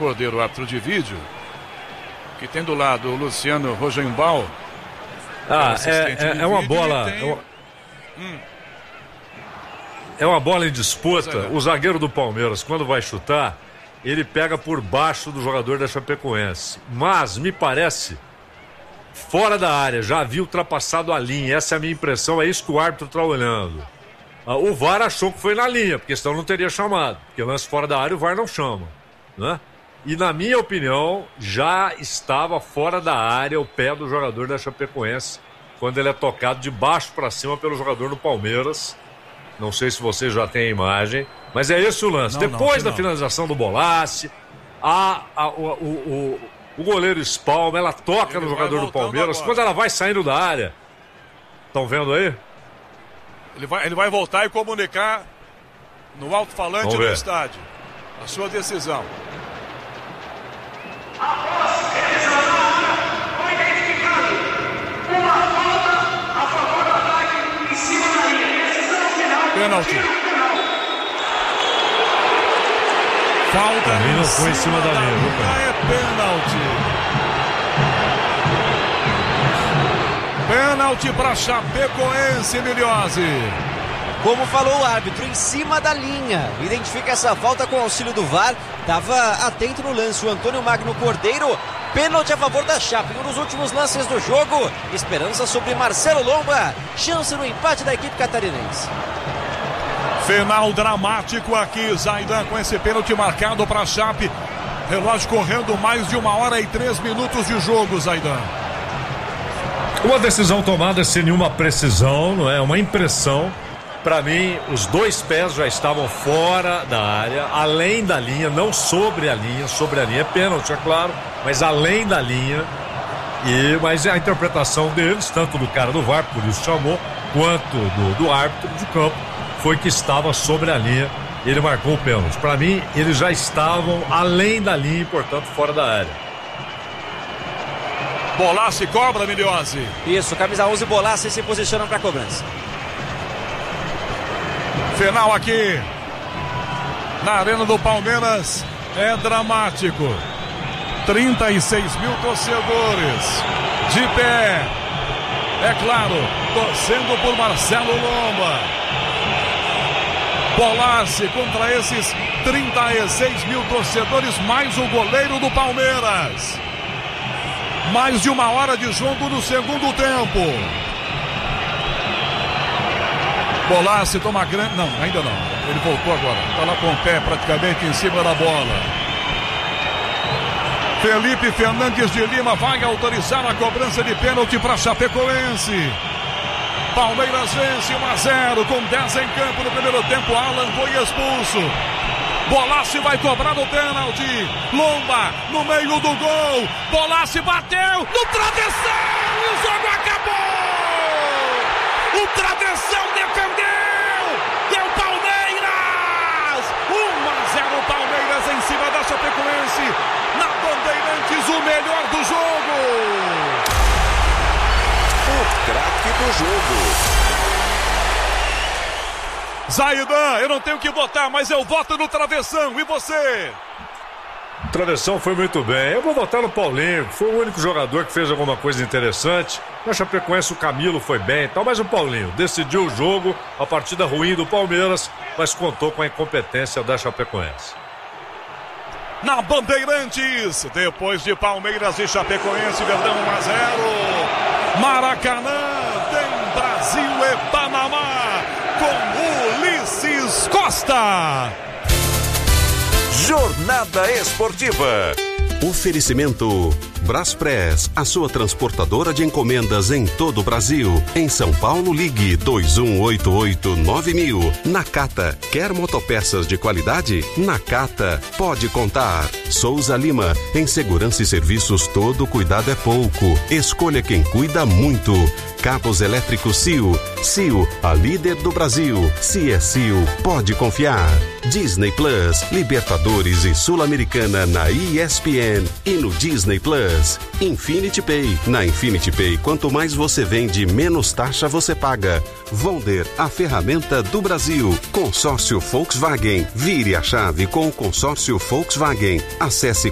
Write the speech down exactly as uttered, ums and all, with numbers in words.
Cordeiro, árbitro de vídeo, que tem do lado o Luciano Rogenbaum. Ah, é, é, é uma vídeo, bola... Tem... É, uma... Hum. é uma bola em disputa. O zagueiro do Palmeiras, quando vai chutar, ele pega por baixo do jogador da Chapecoense. Mas, me parece, fora da área, já havia ultrapassado a linha. Essa é a minha impressão, é isso que o árbitro está olhando. Ah, o V A R achou que foi na linha, porque senão não teria chamado. Porque lance fora da área o V A R não chama, né? E na minha opinião, já estava fora da área o pé do jogador da Chapecoense, quando ele é tocado de baixo para cima pelo jogador do Palmeiras. Não sei se você já tem a imagem, mas é esse o lance. Não, Depois não, da não. finalização do Bolassi, a, a, o, o, o, o goleiro espalma, ela toca ele no jogador do Palmeiras. Agora. Quando ela vai saindo da área, estão vendo aí? Ele vai, ele vai voltar e comunicar no alto-falante do estádio a sua decisão. Após realizada foi identificado uma falta a favor do ataque em cima da linha. Decisão final. Pênalti. Falta. Também não foi em cima da linha. É pênalti. Pênalti para Chapecoense, Miliose. Como falou o árbitro, em cima da linha. Identifica essa falta com o auxílio do V A R. Estava atento no lance o Antônio Magno Cordeiro. Pênalti a favor da Chape. Um dos últimos lances do jogo. Esperança sobre Marcelo Lomba. Chance no empate da equipe catarinense. Final dramático aqui, Zaidan, com esse pênalti marcado para a Chape. Relógio correndo mais de uma hora e três minutos de jogo, Zaidan. Uma decisão tomada sem nenhuma precisão, não é? Uma impressão. Para mim, os dois pés já estavam fora da área, além da linha, não sobre a linha. Sobre a linha é pênalti, é claro, mas além da linha. E, mas a interpretação deles, tanto do cara do V A R, por isso chamou, quanto do, do árbitro de campo, foi que estava sobre a linha. Ele marcou o pênalti. Para mim, eles já estavam além da linha e, portanto, fora da área. Bolassi cobra, Miliose. Isso, camisa onze, Bolassi se posiciona para a cobrança. Final aqui na Arena do Palmeiras é dramático. trinta e seis mil torcedores de pé, é claro, torcendo por Marcelo Lomba. Bolassi contra esses trinta e seis mil torcedores, mais o goleiro do Palmeiras. Mais de uma hora de jogo no segundo tempo. Bolassi toma grande... Não, ainda não. Ele voltou agora. Está lá com o pé praticamente em cima da bola. Felipe Fernandes de Lima vai autorizar a cobrança de pênalti para Chapecoense. Palmeiras vence um a zero com dez em campo no primeiro tempo. Alan foi expulso. Bolassi vai cobrar o pênalti. Lomba no meio do gol. Bolassi bateu no travessão e o jogo acabou. O travessão defendeu. Deu Palmeiras. um a zero Palmeiras em cima da Chapecoense. Na Bandeirantes, o melhor do jogo. O craque do jogo. Zaidan, eu não tenho que votar, mas eu voto no travessão. E você? O travessão foi muito bem. Eu vou votar no Paulinho, que foi o único jogador que fez alguma coisa interessante. Na Chapecoense o Camilo foi bem e tal, mas o Paulinho decidiu o jogo, a partida ruim do Palmeiras, mas contou com a incompetência da Chapecoense. Na Bandeirantes, depois de Palmeiras e Chapecoense, Verdão um a zero. Maracanã tem Brasil e Panamá com Ulisses Costa. Jornada Esportiva. Oferecimento Braspress, a sua transportadora de encomendas em todo o Brasil. Em São Paulo, ligue dois um oito oito nove mil. Nakata, quer motopeças de qualidade? Nakata, pode contar. Souza Lima, em segurança e serviços todo cuidado é pouco. Escolha quem cuida muito. Cabos elétricos C I O. C I O, a líder do Brasil. Se é C I O, pode confiar. Disney Plus, Libertadores e Sul-Americana na E S P N e no Disney Plus. Infinity Pay. Na Infinity Pay, quanto mais você vende, menos taxa você paga. Vonder, a ferramenta do Brasil. Consórcio Volkswagen. Vire a chave com o consórcio Volkswagen. Acesse